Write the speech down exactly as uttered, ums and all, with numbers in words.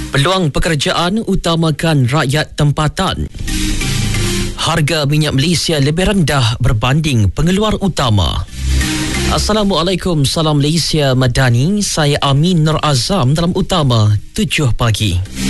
Peluang pekerjaan utamakan rakyat tempatan. Harga minyak Malaysia lebih rendah berbanding pengeluar utama. Assalamualaikum, salam Malaysia Madani. Saya Amin Nur Azam dalam Utama tujuh pagi.